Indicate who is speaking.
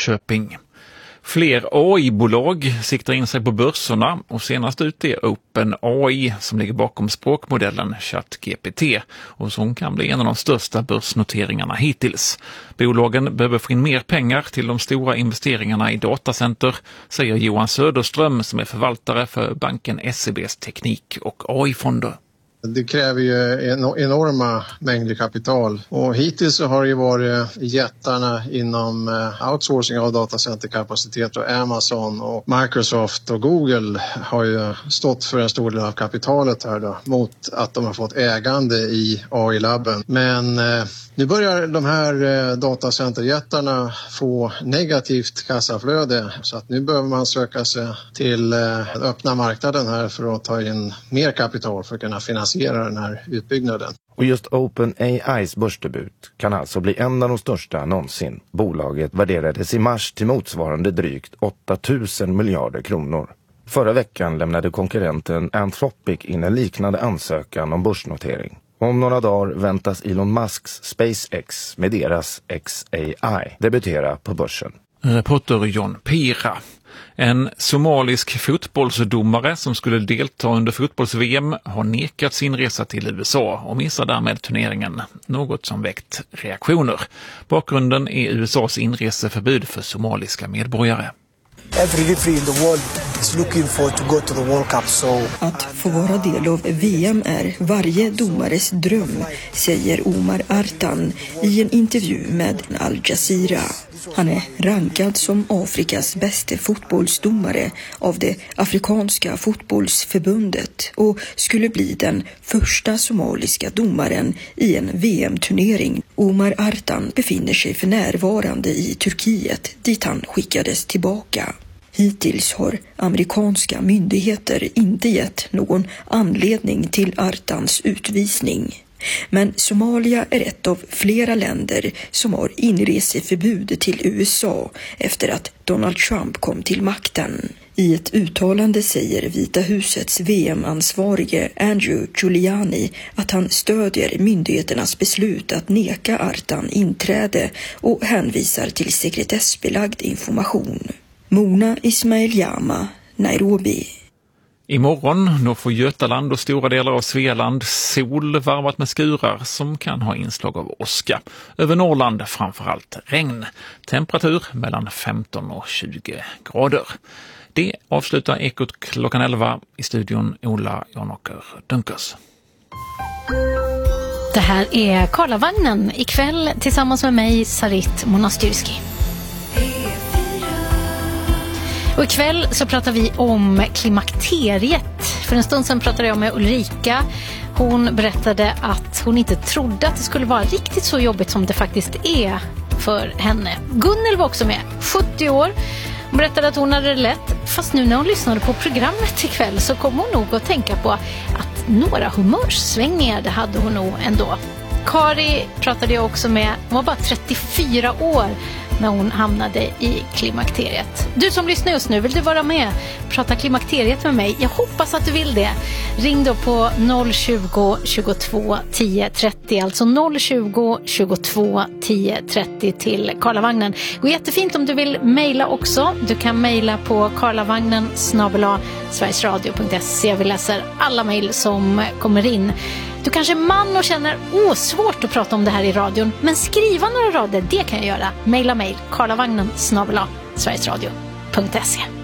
Speaker 1: Norrköping. Fler AI-bolag siktar in sig på börserna och senast ut är OpenAI som ligger bakom språkmodellen ChatGPT och som kan bli en av de största börsnoteringarna hittills. Bolagen behöver få in mer pengar till de stora investeringarna i datacenter, säger Johan Söderström som är förvaltare för banken SEBs teknik- och AI-fonder.
Speaker 2: Det kräver ju enorma mängder kapital och hittills så har det ju varit jättarna inom outsourcing av datacenterkapacitet och Amazon och Microsoft och Google har ju stått för en stor del av kapitalet här då mot att de har fått ägande i AI-labben. Men nu börjar de här datacenterjättarna få negativt kassaflöde så att nu behöver man söka sig till den öppna marknaden här för att ta in mer kapital för att kunna finansiera den här utbyggnaden.
Speaker 3: Och just OpenAIs börsdebut kan alltså bli en av de största någonsin. Bolaget värderades i mars till motsvarande drygt 8 000 miljarder kronor. Förra veckan lämnade konkurrenten Anthropic in en liknande ansökan om börsnotering. Om några dagar väntas Elon Musks SpaceX med deras XAI debutera på börsen.
Speaker 1: Reporter John Pira. En somalisk fotbollsdomare som skulle delta under fotbolls-VM har nekats inresa till USA och missar därmed turneringen, något som väckt reaktioner. Bakgrunden är USAs inreseförbud för somaliska medborgare.
Speaker 4: Every referee in the world is looking for to go to the World Cup.
Speaker 5: Att få vara del av VM är varje domares dröm, säger Omar Artan i en intervju med Al Jazeera. Han är rankad som Afrikas bästa fotbollsdomare av det afrikanska fotbollsförbundet och skulle bli den första somaliska domaren i en VM-turnering. Omar Artan befinner sig för närvarande i Turkiet dit han skickades tillbaka. Hittills har amerikanska myndigheter inte gett någon anledning till Artans utvisning. Men Somalia är ett av flera länder som har inreseförbud till USA efter att Donald Trump kom till makten. I ett uttalande säger Vita husets VM-ansvarige Andrew Giuliani att han stödjer myndigheternas beslut att neka Artan inträde och hänvisar till sekretessbelagd information. Mona Ismail Jama, Nairobi.
Speaker 1: Imorgon då får Götaland och stora delar av Svealand sol varvat med skurar som kan ha inslag av åska. Över Norrland framförallt regn. Temperatur mellan 15 och 20 grader. Det avslutar Ekot klockan 11 i studion Ola Janåker Dunkers.
Speaker 6: Det här är Karlavagnen ikväll tillsammans med mig Sarit Monastyrski. Och ikväll så pratar vi om klimakteriet. För en stund sedan pratade jag med Ulrika. Hon berättade att hon inte trodde att det skulle vara riktigt så jobbigt som det faktiskt är för henne. Gunnel var också med, 70 år. Hon berättade att hon hade det lätt. Fast nu när hon lyssnade på programmet ikväll så kom hon nog att tänka på att några humörsvängningar det hade hon nog ändå. Kari pratade jag också med. Hon var bara 34 år när hon hamnade i klimakteriet. Du som lyssnar just nu, vill du vara med? Prata klimakteriet med mig. Jag hoppas att du vill det. Ring då på 020 22 10 30. Alltså 020 22 10 30 till Karlavagnen. Och jättefint om du vill mejla också. Du kan mejla på karlavagnen@sverigesradio.se. Vi läser alla mejl som kommer in. Du kanske är man och känner svårt att prata om det här i radion, men skriva några rader, det kan jag göra. Maila mejl karlavagnen@sverigesradio.se.